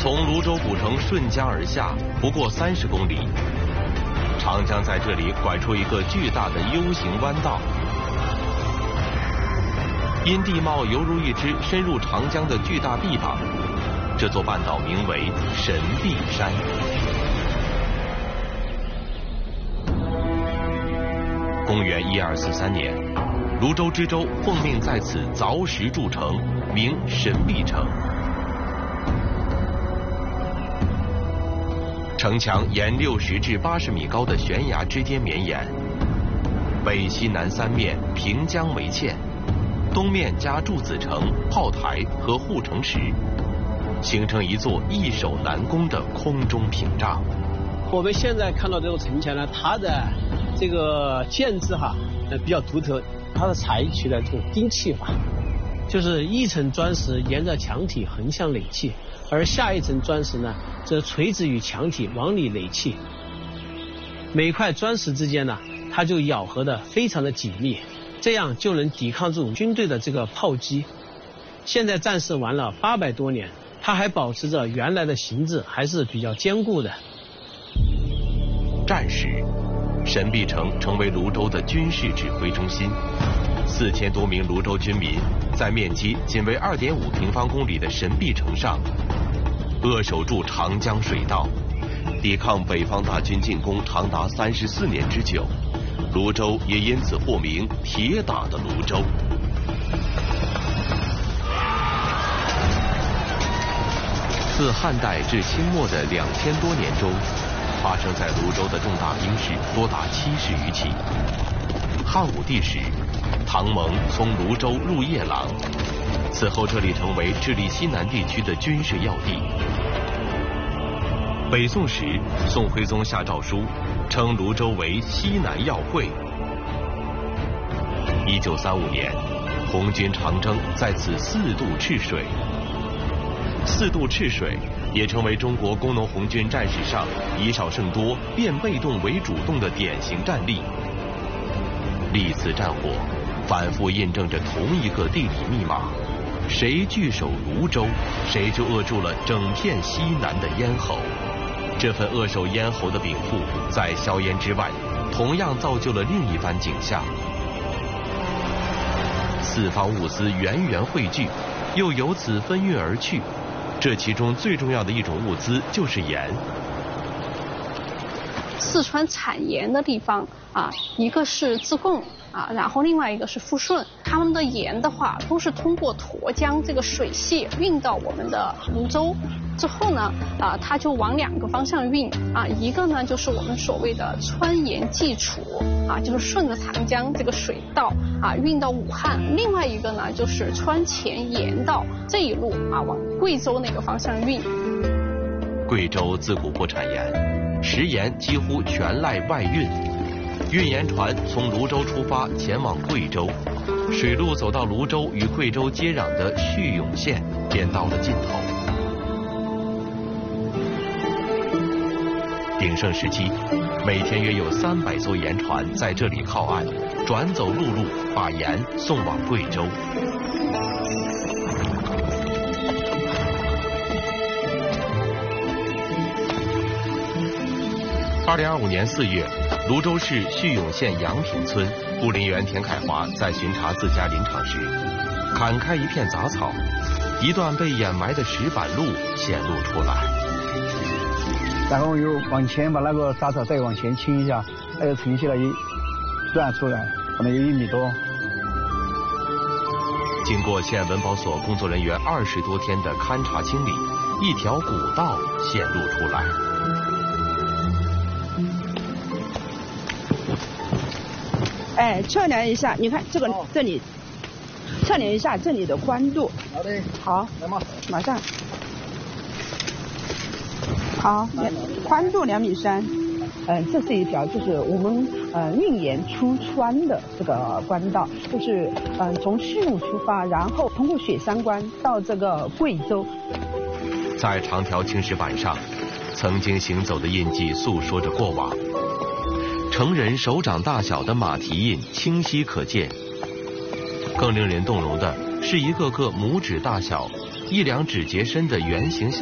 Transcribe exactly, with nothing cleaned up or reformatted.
从泸州古城顺江而下，不过三十公里，长江在这里拐出一个巨大的 U 型弯道。因地貌犹如一只深入长江的巨大臂膀，这座半岛名为神臂山。公元一二四三年，泸州知州奉命在此凿石筑城，名神臂城。城墙沿六十至八十米高的悬崖之间绵延，北西南三面平江为堑，东面加筑子城、炮台和护城石，形成一座易守难攻的空中屏障。 我们现在看到这座城墙呢，它的这个建制哈，呃比较独特，它是采取了这种钉砌法，就是一层砖石沿着墙体横向垒砌，而下一层砖石呢，则垂直于墙体往里垒砌。每块砖石之间呢，它就咬合的非常的紧密，这样就能抵抗住军队的这个炮击。现在战事完了八百多年，它还保持着原来的形制，还是比较坚固的。 战时，神臂城成为泸州的军事指挥中心，四千多名泸州军民在面积仅为二点五平方公里的神臂城上，扼守住长江水道，抵抗北方大军进攻长达三十四年之久。泸州也因此获名“铁打的泸州”。自汉代至清末的两千多年中，发生在泸州的重大兵事多达七十余起。汉武帝时，唐蒙从泸州入夜郎，此后这里成为治理西南地区的军事要地。北宋时，宋徽宗下诏书，称泸州为西南要会。一九三五年，红军长征在此四渡赤水。四渡赤水也成为中国工农红军战史上以少胜多、变被动为主动的典型战例。历次战火反复印证着同一个地理密码：谁据守泸州，谁就扼住了整片西南的咽喉。这份扼守咽喉的禀赋，在硝烟之外，同样造就了另一番景象。四方物资源源汇聚，又由此分运而去。这其中最重要的一种物资就是盐。 四川产盐的地方啊，一个是自贡啊，然后另外一个是富顺，他们的盐的话都是通过沱江这个水系运到我们的泸州之后呢，啊，它就往两个方向运啊，一个呢就是我们所谓的川盐济楚啊，就是顺着长江这个水道啊运到武汉，另外一个呢就是川黔盐道这一路啊往贵州那个方向运。 贵州自古不产盐，食盐几乎全赖外运。运盐船从泸州出发前往贵州，水路走到泸州与贵州接壤的叙永县，便到了尽头。鼎盛时期，每天约有三百艘盐船在这里靠岸，转走陆路，把盐送往贵州。二零二五年四月，泸州市叙永县杨坪村护林员田凯华在巡查自家林场时，砍开一片杂草，一段被掩埋的石板路显露出来。 然后又往前把那个杂草再往前倾一下，它又呈现了一段出来，可能有一米多。 经过县文保所工作人员二十多天的勘察清理，一条古道显露出来。 哎，测量一下，你看这个、哦、这里，测量一下这里的宽度。 好的， 好， 来嘛， 马上。好，宽度两米三。嗯、呃，这是一条就是我们呃运盐出川的这个官道，就是嗯、呃、从叙永出发，然后通过雪山关到这个贵州。 在长条青石板上，曾经行走的印记诉说着过往。成人手掌大小的马蹄印清晰可见，更令人动容的是一个个拇指大小、一两指节深的圆形小